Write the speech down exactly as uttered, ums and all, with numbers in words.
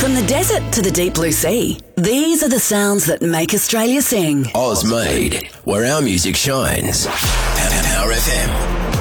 From the desert to the deep blue sea, these are the sounds that make Australia sing. Oz Made, where our music shines. Power F M.